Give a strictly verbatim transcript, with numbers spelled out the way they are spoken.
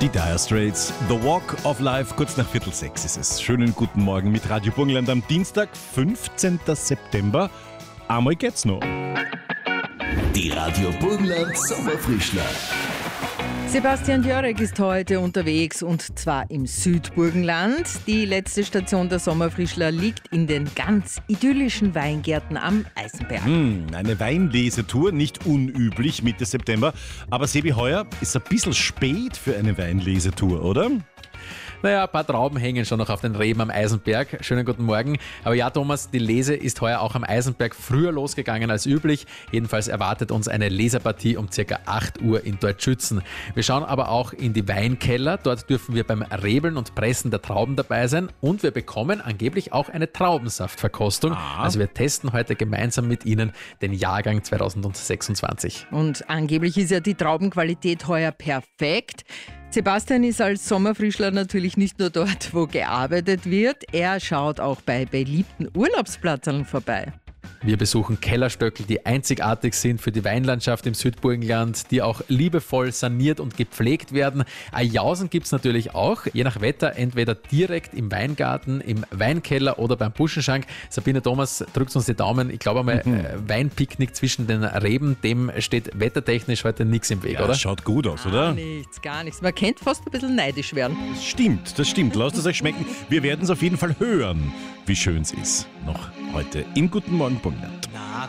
Die Dire Straits, The Walk of Life, kurz nach Viertel sechs ist es. Schönen guten Morgen mit Radio Burgenland am Dienstag, fünfzehnten September. Einmal geht's noch. Die Radio Burgenland Sommerfrischler. Sebastian Jörg ist heute unterwegs und zwar im Südburgenland. Die letzte Station der Sommerfrischler liegt in den ganz idyllischen Weingärten am Eisenberg. Hm, eine Weinlesetour, nicht unüblich Mitte September. Aber Sebi, heuer ist ein bisschen spät für eine Weinlesetour, oder? Naja, ein paar Trauben hängen schon noch auf den Reben am Eisenberg. Schönen guten Morgen. Aber ja, Thomas, die Lese ist heuer auch am Eisenberg früher losgegangen als üblich. Jedenfalls erwartet uns eine Leserpartie um ca. acht Uhr in Deutschützen. Wir schauen aber auch in die Weinkeller. Dort dürfen wir beim Rebeln und Pressen der Trauben dabei sein. Und wir bekommen angeblich auch eine Traubensaftverkostung. Ah. Also wir testen heute gemeinsam mit Ihnen den Jahrgang zweitausendsechsundzwanzig. Und angeblich ist ja die Traubenqualität heuer perfekt. Sebastian ist als Sommerfrischler natürlich nicht nur dort, wo gearbeitet wird. Er schaut auch bei beliebten Urlaubsplätzen vorbei. Wir besuchen Kellerstöckel, die einzigartig sind für die Weinlandschaft im Südburgenland, die auch liebevoll saniert und gepflegt werden. Ajausen gibt es natürlich auch, je nach Wetter entweder direkt im Weingarten, im Weinkeller oder beim Buschenschank. Sabine Thomas drückt uns die Daumen. Ich glaube einmal, mhm. äh, Weinpicknick zwischen den Reben, dem steht wettertechnisch heute nichts im Weg, ja, oder? Das schaut gut aus, oder? Gar nichts, gar nichts. Man könnte fast ein bisschen neidisch werden. Das stimmt, das stimmt. Lasst es euch schmecken. Wir werden es auf jeden Fall hören, wie schön es ist. Noch heute im Guten Morgen Burgenland.